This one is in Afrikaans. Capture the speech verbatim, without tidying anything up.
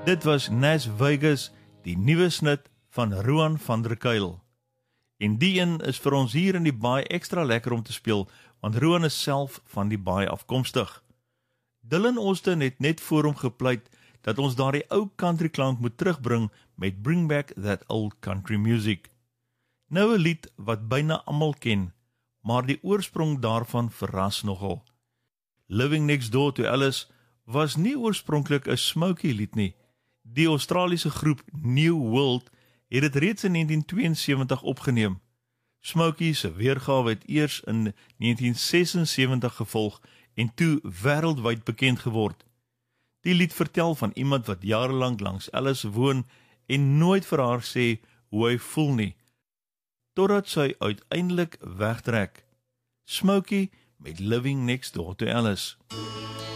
Dit was Nas Vegas, die nuwe snit van Roan van der Kuil. En die een is vir ons hier in die baai extra lekker om te speel, want Roan is self van die baai afkomstig. Dylan Austin het net voor hom gepleit dat ons daardie ou country klank moet terugbring met Bring Back That Old Country Music. Nou 'n lied wat byna almal ken, maar die oorsprong daarvan verras nogal. Living Next Door to Alice was nie oorspronklik 'n Smokey lied nie. Die Australiese groep New World het dit reeds in negentien tweeënsewentig opgeneem. Smokey se weergawe het eers in negentien sesensewentig gevolg en toe wêreldwyd bekend geword. Die lied vertel van iemand wat jarelang langs Alice woon en nooit vir haar sê hoe hy voel nie, totdat sy uiteindelik wegtrek. Smokey met Living Next Door to Alice.